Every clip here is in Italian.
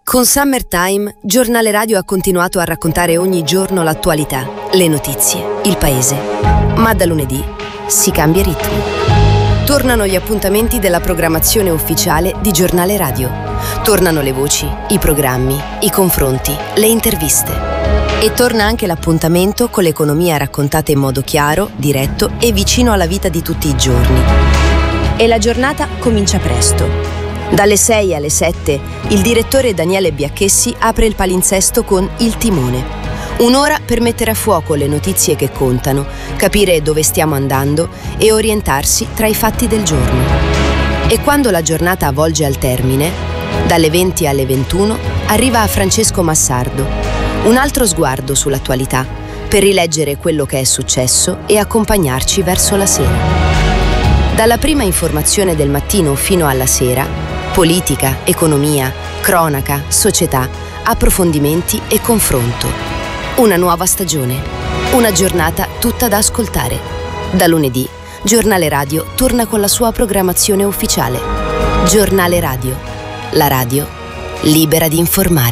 Con Summertime, Giornale Radio ha continuato a raccontare ogni giorno l'attualità, le notizie, il paese. Ma da lunedì si cambia ritmo. Tornano gli appuntamenti della programmazione ufficiale di Giornale Radio. Tornano le voci, i programmi, i confronti, le interviste. E torna anche l'appuntamento con l'economia raccontata in modo chiaro, diretto e vicino alla vita di tutti i giorni. E la giornata comincia presto. Dalle 6 alle 7, il direttore Daniele Biacchessi apre il palinsesto con Il Timone. Un'ora per mettere a fuoco le notizie che contano, capire dove stiamo andando e orientarsi tra i fatti del giorno. E quando la giornata volge al termine, dalle 20 alle 21, arriva a Francesco Massardo. Un altro sguardo sull'attualità, per rileggere quello che è successo e accompagnarci verso la sera. Dalla prima informazione del mattino fino alla sera, politica, economia, cronaca, società, approfondimenti e confronto. Una nuova stagione, una giornata tutta da ascoltare. Da lunedì, Giornale Radio torna con la sua programmazione ufficiale. Giornale Radio, la radio libera di informare.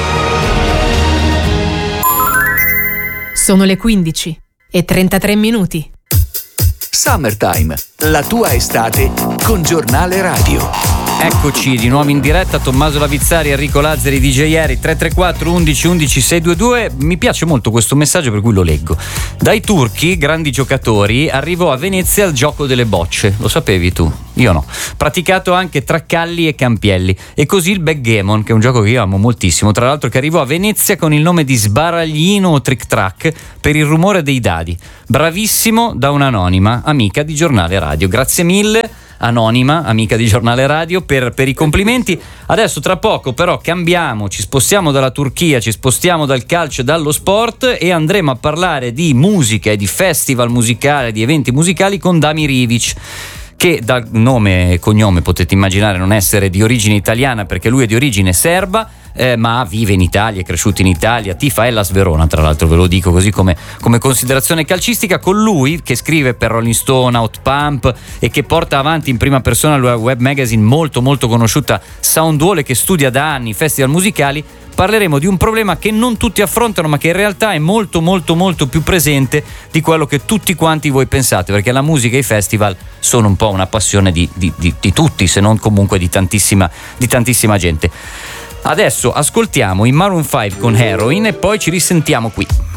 Sono le 15:33. Summertime, la tua estate con Giornale Radio. Eccoci di nuovo in diretta, Tommaso Lavizzari, Enrico Lazzari, DJ Eri, 334 11 11 622. Mi piace molto questo messaggio, per cui lo leggo. Dai turchi, grandi giocatori, arrivò a Venezia il gioco delle bocce. Lo sapevi tu? Io no. Praticato anche tra Calli e Campielli. E così il backgammon, che è un gioco che io amo moltissimo, tra l'altro, che arrivò a Venezia con il nome di sbaraglino o trick track per il rumore dei dadi. Bravissimo, da un'anonima amica di Giornale Radio. Grazie mille, anonima, amica di Giornale Radio, per i complimenti. Adesso tra poco però cambiamo, ci spostiamo dalla Turchia, ci spostiamo dal calcio e dallo sport e andremo a parlare di musica e di festival musicale, di eventi musicali con Dami Rivic, che dal nome e cognome potete immaginare non essere di origine italiana, perché lui è di origine serba, ma vive in Italia, è cresciuto in Italia, tifa Hellas Verona, tra l'altro, ve lo dico così come considerazione calcistica. Con lui, che scrive per Rolling Stone, Outpump e che porta avanti in prima persona la web magazine molto molto conosciuta Soundwall, e che studia da anni festival musicali, parleremo di un problema che non tutti affrontano, ma che in realtà è molto molto molto più presente di quello che tutti quanti voi pensate, perché la musica e i festival sono un po' una passione di tutti, se non comunque di tantissima gente. Adesso ascoltiamo i Maroon 5 con Heroin e poi ci risentiamo qui.